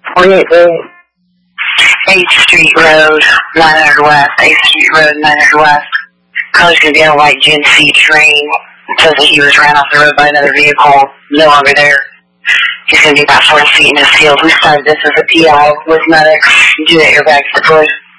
48 8th Street Road, 900 West. 8th Street Road, 900 West. Car's going to be on a white Gen C train. It says that he was ran off the road by another vehicle, no longer there. He's going to be about 40 feet in his field. We started this as a PI with medics. Do that, your bags deployed.